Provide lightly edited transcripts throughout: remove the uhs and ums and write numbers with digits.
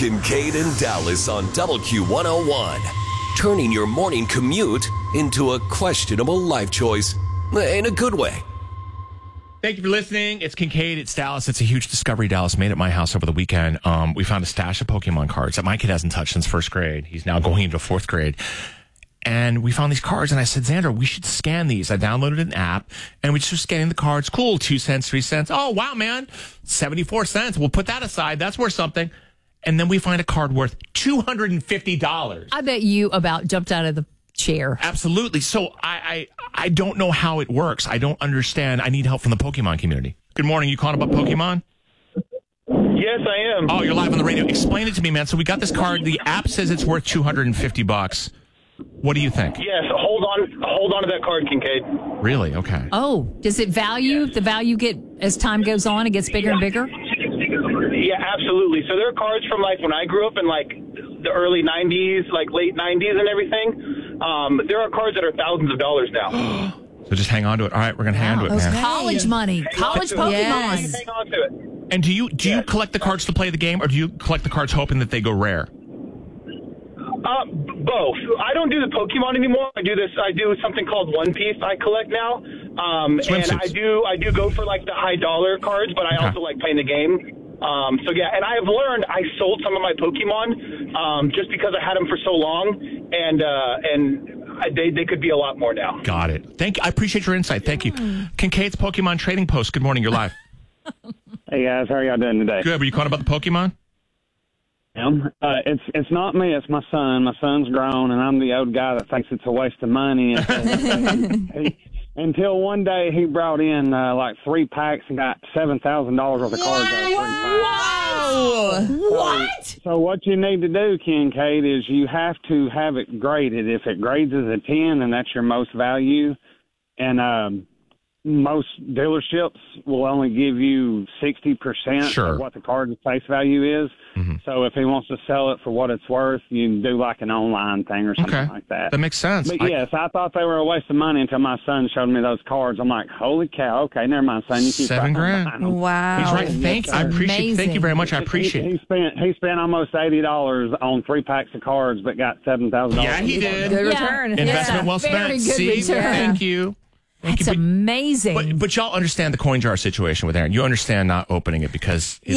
Kincaid and Dallas on WQ101. Turning your morning commute into a questionable life choice in a good way. Thank you for listening. It's Kincaid. It's Dallas. It's a huge discovery Dallas made at my house over the weekend. We found a stash of Pokemon cards that my kid hasn't touched since first grade. He's now going into fourth grade. And we found these cards, and I said, Xander, we should scan these. I downloaded an app, and we just were scanning the cards. Cool, 2 cents, 3 cents. Oh, wow, man, 74 cents. We'll put that aside. That's worth something. And then we find a card worth $250. I bet you about jumped out of the chair. Absolutely. So I don't know how it works. I don't understand. I need help from the Pokemon community. Good morning. You calling about Pokemon? Yes, I am. Oh, you're live on the radio. Explain it to me, man. So we got this card. The app says it's worth $250. What do you think? Yes, hold on to that card, Kincaid. Really? Okay. Oh, does it value? The value get as time goes on, it gets bigger and bigger? Yeah, absolutely. So there are cards from like when I grew up in like the early 90s, like late 90s and everything. There are cards that are thousands of dollars now. So just hang on to it. All right, we're going to hang on to it, man. College money. College Pokemon. Yes. Hang on to it. And do you collect the cards to play the game, or do you collect the cards hoping that they go rare? Both. I don't do the Pokemon anymore. I do something called One Piece I collect now. And I do go for like the high dollar cards, but I also like playing the game. So yeah, and I have learned I sold some of my Pokemon just because I had them for so long, and they could be a lot more now. Got it. Thank you. I appreciate your insight. Thank you. Kincaid's Pokemon Trading Post. Good morning. You're live. Hey guys, how are y'all doing today? Good. Were you calling about the Pokemon? It's not me. It's my son. My son's grown, and I'm the old guy that thinks it's a waste of money. Until one day he brought in like 3 packs and got $7,000 worth of cards out of 3 packs. Wow! What? So what you need to do, Kincaid, is you have to have it graded. If it grades as a 10, then that's your most value. And most dealerships will only give you 60% of what the card's face value is. Mm-hmm. So if he wants to sell it for what it's worth, you can do like an online thing or something like that. That makes sense. But yes, I thought they were a waste of money until my son showed me those cards. I'm like, holy cow! Okay, never mind, son. You keep $7,000. Wow, he's right. I appreciate. Thank you very much. I appreciate. He spent almost $80 on 3 packs of cards, but got $7,000. Yeah, he did. Good return. Investment well spent. Very good See, return. thank you. That's amazing. But y'all understand the coin jar situation with Aaron. You understand not opening it because it's,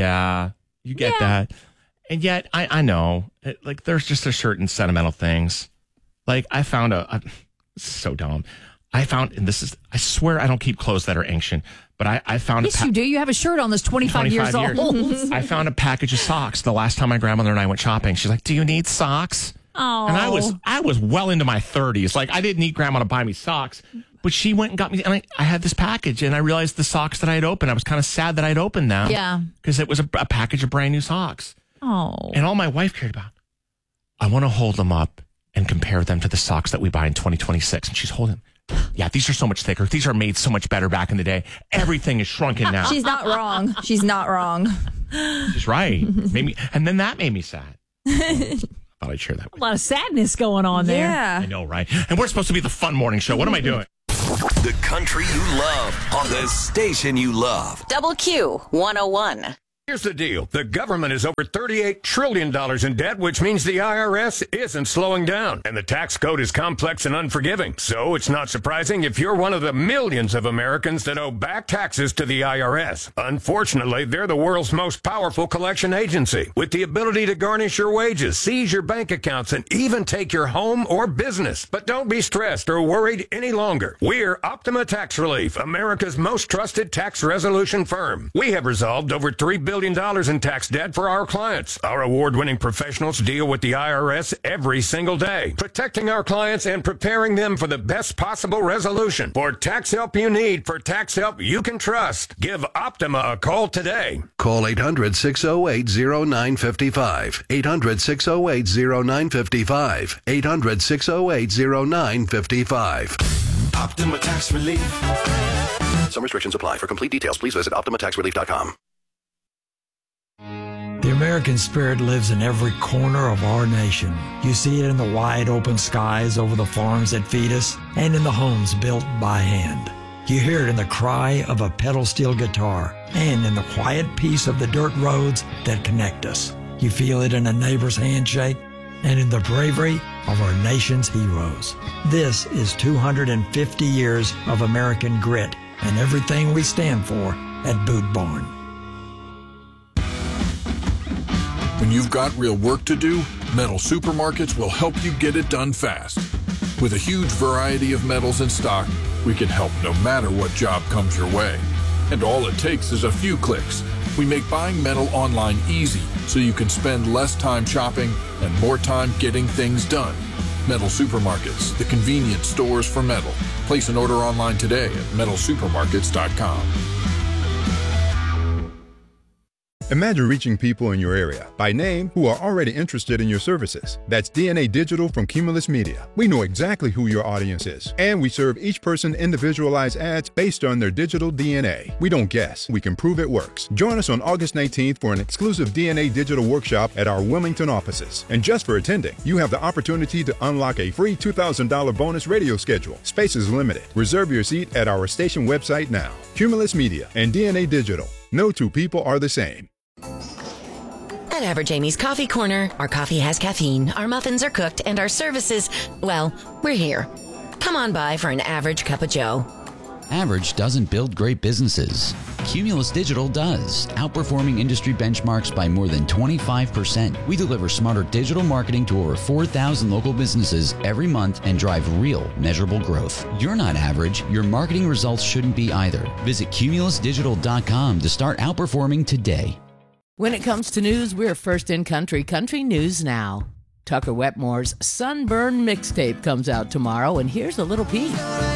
you get that. And yet, I know, like, there's just a certain sentimental things. Like, I found this is so dumb. I swear I don't keep clothes that are ancient, but I found Yes, you do. You have a shirt on that's 25 years old. I found a package of socks the last time my grandmother and I went shopping. She's like, do you need socks? Oh. And I was well into my 30s. Like, I didn't need grandma to buy me socks. But she went and got me, and I had this package, and I realized the socks that I had opened, I was kind of sad that I'd opened them. Yeah. Because it was a package of brand new socks. Oh. And all my wife cared about. I want to hold them up and compare them to the socks that we buy in 2026. And she's holding them. Yeah, these are so much thicker. These are made so much better back in the day. Everything is shrunken now. She's not wrong. She's not wrong. She's right. And then that made me sad. I thought I'd share that with you. A lot of sadness going on there. Yeah. I know, right? And we're supposed to be the fun morning show. What am I doing? The country you love on the station you love. WQ101. Here's the deal. The government is over $38 trillion in debt, which means the IRS isn't slowing down. And the tax code is complex and unforgiving. So it's not surprising if you're one of the millions of Americans that owe back taxes to the IRS. Unfortunately, they're the world's most powerful collection agency, with the ability to garnish your wages, seize your bank accounts, and even take your home or business. But don't be stressed or worried any longer. We're Optima Tax Relief, America's most trusted tax resolution firm. We have resolved over $3 billion in tax debt for our clients. Our award-winning professionals deal with the IRS every single day, protecting our clients and preparing them for the best possible resolution. For tax help you need, for tax help you can trust, give Optima a call today. Call 800-608-0955. 800-608-0955. 800-608-0955. Optima Tax Relief. Some restrictions apply. For complete details, please visit OptimaTaxRelief.com. The American spirit lives in every corner of our nation. You see it in the wide open skies over the farms that feed us and in the homes built by hand. You hear it in the cry of a pedal steel guitar and in the quiet peace of the dirt roads that connect us. You feel it in a neighbor's handshake and in the bravery of our nation's heroes. This is 250 years of American grit and everything we stand for at Boot Barn. When you've got real work to do, Metal Supermarkets will help you get it done fast. With a huge variety of metals in stock, we can help no matter what job comes your way. And all it takes is a few clicks. We make buying metal online easy so you can spend less time shopping and more time getting things done. Metal Supermarkets, the convenience stores for metal. Place an order online today at metalsupermarkets.com. Imagine reaching people in your area by name who are already interested in your services. That's DNA Digital from Cumulus Media. We know exactly who your audience is, and we serve each person individualized ads based on their digital DNA. We don't guess, we can prove it works. Join us on August 19th for an exclusive DNA Digital workshop at our Wilmington offices. And just for attending, you have the opportunity to unlock a free $2,000 bonus radio schedule. Space is limited. Reserve your seat at our station website now. Cumulus Media and DNA Digital. No two people are the same. At Average Amy's Coffee Corner, our coffee has caffeine, our muffins are cooked, and our services, well, we're here. Come on by for an average cup of joe. Average doesn't build great businesses. Cumulus Digital does, outperforming industry benchmarks by more than 25%. We deliver smarter digital marketing to over 4,000 local businesses every month and drive real, measurable growth. You're not average. Your marketing results shouldn't be either. Visit cumulusdigital.com to start outperforming today. When it comes to news, we're first in country. Country News Now. Tucker Wetmore's Sunburn mixtape comes out tomorrow, and here's a little peek.